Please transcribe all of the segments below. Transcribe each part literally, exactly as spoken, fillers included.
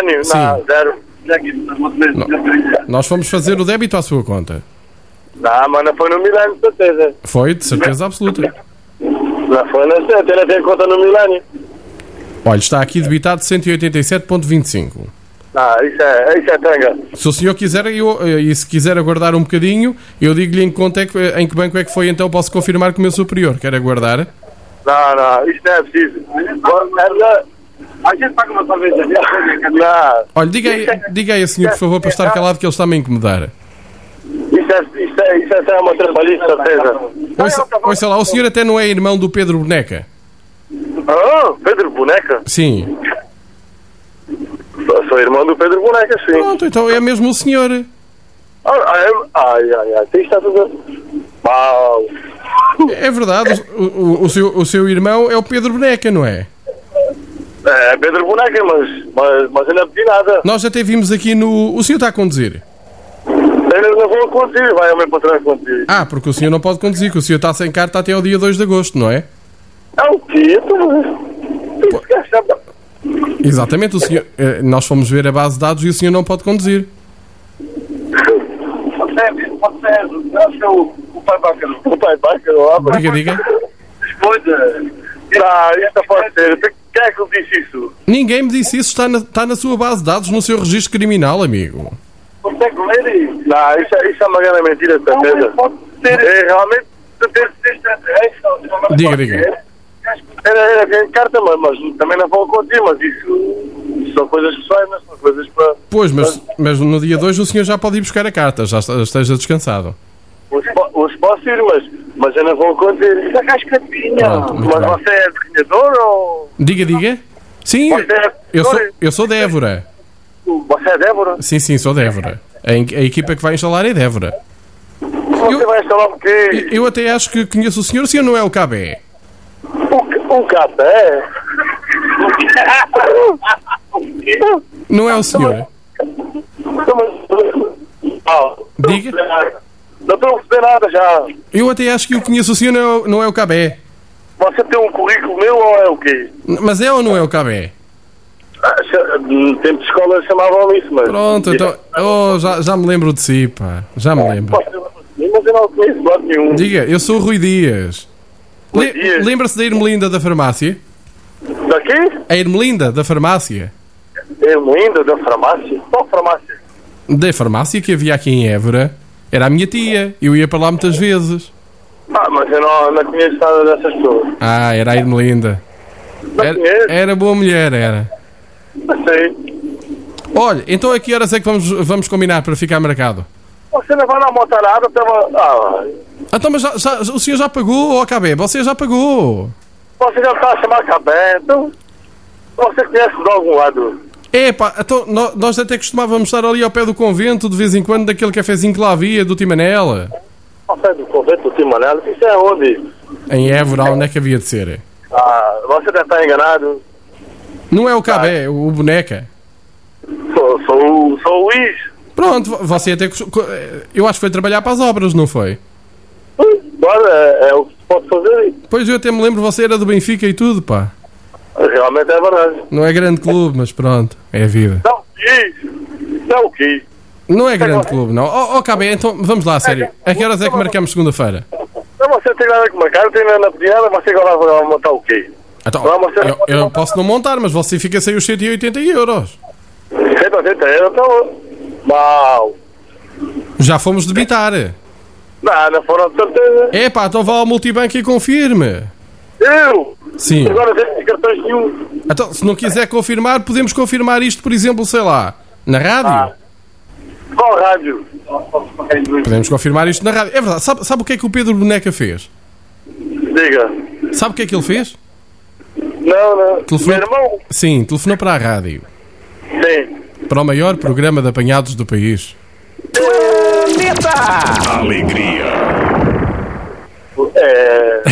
milênio? Sim. Não, zero. Não. Nós fomos fazer o débito à sua conta. Não, mas não foi no milênio, de certeza. Foi, de certeza absoluta. Não foi na certeza, ele tem conta no milênio. Olha, está aqui debitado cento e oitenta e sete vírgula vinte e cinco. Ah, isso é, isso é tanga. Se o senhor quiser, eu, e se quiser aguardar um bocadinho, eu digo-lhe em que, conta é que, em que banco é que foi, então posso confirmar com o meu superior. Quer aguardar? Não, não, isso não é preciso. A gente paga uma cerveja. Não. Olha, diga aí, diga aí a senhor, por favor, para estar calado, que ele está-me a incomodar. Isso é, isso é, isso é uma trabalhista, certeza. Ouça, ouça lá, o senhor até não é irmão do Pedro Boneca? Ah, Pedro Boneca? Sim. Sou, sou irmão do Pedro Boneca, sim. Pronto, então é mesmo o senhor. Ah, ai, ai, ai, ai, isto está tudo... Uau. É verdade, o, o, o, seu, o seu irmão é o Pedro Boneca, não é? É, Pedro Boneca, mas, mas, mas eu não pedi nada. Nós até vimos aqui no... O senhor está a conduzir? Eu não vou conduzir, vai ao meu patrão conduzir. Ah, porque o senhor não pode conduzir, que o senhor está sem carta até ao dia dois de agosto, não é? É o quê? Tu... Tu... Exatamente, o senhor... Nós fomos ver a base de dados e o senhor não pode conduzir. Pode ser, pode ser o, o pai Bácaro. O pai Bácaro, lá. Diga, diga. Escuta. Não, isso pode ser. Quem é que lhe disse isso? Ninguém me disse isso, está na, está na sua base de dados, no seu registro criminal, amigo. Consegue ler isso? Não, isso é, isso é uma grande mentira, de certeza. Pode ser. É, realmente, tu tens de... Diga, diga. Era, era bem carta, mas, mas também não vou contigo, mas isso, isso são coisas pessoais, não são coisas para... Pois, mas, mas no dia dois o senhor já pode ir buscar a carta, já esteja descansado. Hoje, hoje posso ir, mas, mas eu não vou contigo. Isso é cascatinha. Mas bem. você é desenhador ou... Diga, diga. Sim, Você é eu sou, eu sou Débora. Você é Débora? Sim, sim, sou Débora. A, a equipa que vai instalar é Débora. Você Eu- vai instalar o quê? Eu até acho que conheço o senhor, o senhor não é o K B. Um, um café? Não é o senhor? Ah, Diga. não estou a receber nada já. Eu até acho que eu conheço o senhor, não é, o- não é o K B. Você tem um currículo meu ou é o quê? Mas é ou não é o K B? Ah, cha- no tempo de escola chamavam isso, mas... Pronto, então... Oh, já, já me lembro de si, pá. Já me lembro. Mas eu não conheço de lado nenhum. Diga, eu sou o Rui Dias. Rui Le- Dias. Lembra-se da Ermelinda da farmácia? Daqui? A Ermelinda da farmácia? É ainda da farmácia? Qual farmácia? Da farmácia que havia aqui em Évora. Era a minha tia. Eu ia para lá muitas vezes. Ah, mas eu não, não conheço nada dessas pessoas. Ah, era a Ermelinda. Não Era, conheço? era boa mulher, era. Não sei. Olha, então a que horas é que vamos, vamos combinar para ficar marcado? Você não vai lá montar nada, estava... Ah, Então, mas já, já- o senhor já pagou, ó K B? Você já pagou. você já está a chamar cabé, então... Você conhece de algum lado? Epá, então, nó- nós até costumávamos estar ali ao pé do convento, de vez em quando, daquele cafezinho que lá havia, do Timanela. Você é do convento do Timanela? Isso é onde? Em Évora, onde é que havia de ser? Ah, você deve estar enganado. Não é o K B, é o Boneca. Sou, sou, sou o Luís. Pronto, vo- você até... cos- co- Eu acho que foi trabalhar para as obras, não foi? Bora, é, é o que se pode fazer. Pois eu até me lembro, você era do Benfica e tudo, pá. Realmente é verdade. Não é grande clube, mas pronto, é a vida. Não, quis. Não quis. Não é grande clube, não. Ó oh, K B, então vamos lá, a sério. A que horas é que marcamos segunda-feira? Não, você tem nada com uma cara, tem nada na piada, você agora vai montar o quê? Então, Não, você- eu, eu posso não montar, mas você fica sem os cento e oitenta euros. cento e oitenta euros, então... Mal. Já fomos debitar. Não, não foram de certeza. Epá, então vá ao multibanco e confirme. Eu? Sim. Agora não tenho cartões nenhum. Então, se não quiser confirmar, podemos confirmar isto, por exemplo, sei lá, na rádio. Ah. Qual rádio? Podemos confirmar isto na rádio. É verdade, sabe, sabe o que é que o Pedro Boneca fez? Diga. Sabe o que é que ele fez? Não, não. Telefonou- Meu irmão? Sim, telefonou para a rádio. Sim. Para o maior programa de apanhados do país. Alegria. É...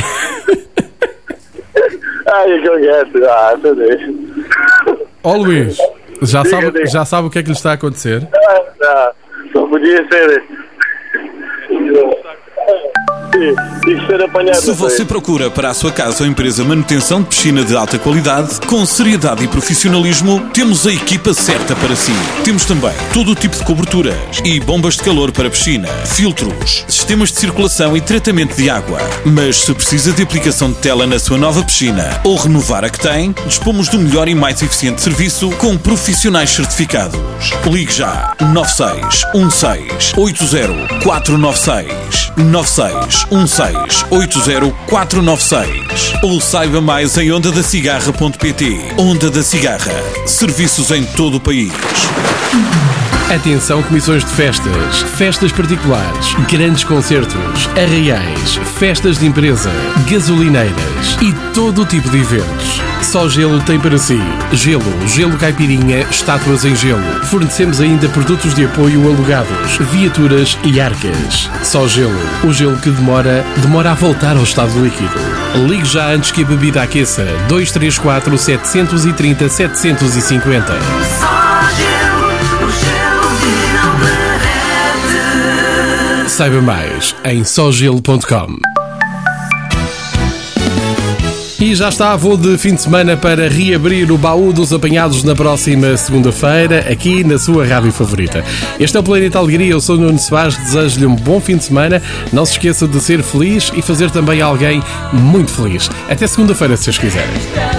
Ai, que eu gosto. Ah, você deixa. Ó Luís, já Diga, sabe, diga. já sabe o que é que lhe está a acontecer? Ah, não. Só podia ser. tive que ser apanhado. Se você procura para a sua casa ou empresa manutenção de piscina de alta qualidade, com seriedade e profissionalismo, temos a equipa certa para si. Temos também todo o tipo de coberturas e bombas de calor para piscina, filtros, sistemas de circulação e tratamento de água. Mas se precisa de aplicação de tela na sua nova piscina ou renovar a que tem, dispomos do melhor e mais eficiente serviço com profissionais certificados. Ligue já nove seis um seis oito zero quatro nove seis nove seis um seis oito zero quatro nove seis ou saiba mais em onda da cigarra ponto pt. Onda da Cigarra. Serviços em todo o país. Atenção, comissões de festas, festas particulares, grandes concertos, arraiais, festas de empresa, gasolineiras e todo o tipo de eventos. Só Gelo tem para si. Gelo, gelo caipirinha, estátuas em gelo. Fornecemos ainda produtos de apoio alugados, viaturas e arcas. Só Gelo, o gelo que demora, demora a voltar ao estado líquido. Ligue já antes que a bebida aqueça. dois três quatro sete três zero sete cinco zero. Saiba mais em só gelo ponto com. E já está, vou de fim de semana para reabrir o baú dos apanhados na próxima segunda-feira, aqui na sua rádio favorita. Este é o Planeta Alegria, eu sou o Nuno Soares, desejo-lhe um bom fim de semana. Não se esqueça de ser feliz e fazer também alguém muito feliz. Até segunda-feira, se vocês quiserem.